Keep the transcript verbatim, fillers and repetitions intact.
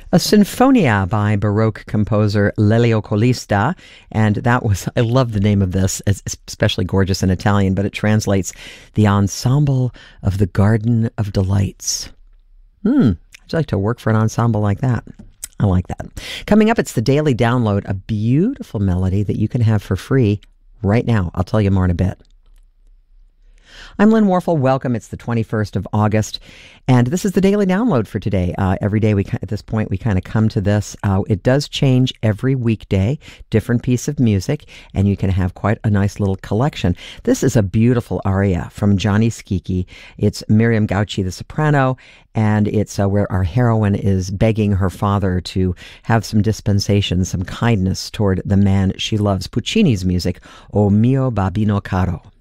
A Sinfonia by Baroque composer Lelio Colista, and that was, I love the name of this, it's especially gorgeous in Italian, but it translates the ensemble of the Garden of Delights. Hmm, I'd like to work for an ensemble like that. I like that. Coming up, it's the Daily Download, a beautiful melody that you can have for free right now. I'll tell you more in a bit. I'm Lynn Warfel. Welcome. It's the twenty-first of August, and this is the Daily Download for today. Uh, every day, we at this point, we kind of come to this. Uh, it does change every weekday, different piece of music, and you can have quite a nice little collection. This is a beautiful aria from Gianni Schicchi. It's Miriam Gauci, the soprano, and it's uh, where our heroine is begging her father to have some dispensation, some kindness toward the man she loves. Puccini's music, O mio babbino caro.